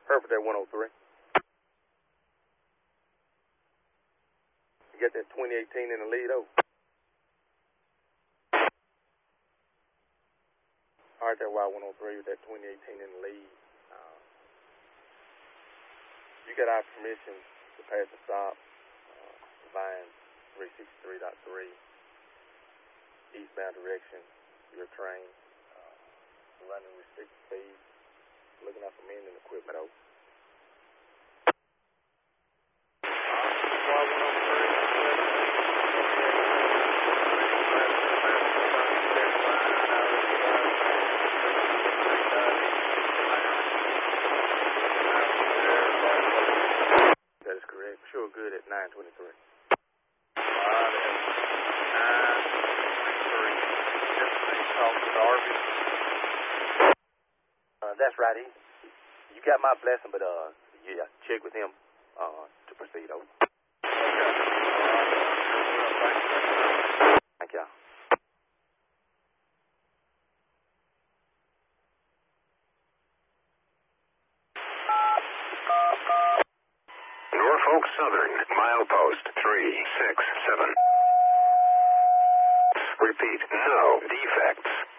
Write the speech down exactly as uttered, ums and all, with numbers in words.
Hereford at one oh three. You got that twenty eighteen in the lead, oh. All right, that Y one oh three with that twenty eighteen in the lead. Uh, you got our permission to pass the stop. Uh, line three sixty-three point three. Eastbound direction. Your train. Uh, running restricted speed. Looking out for men and equipment, oh. That is correct. Sure good at nine twenty-three. Uh, nine twenty-three. Talk to Darby. Uh, that's right. He, you got my blessing, but uh, yeah, check with him uh to proceed. Over. Okay. Thank you. Norfolk Southern, milepost three six seven. Repeat, no defects.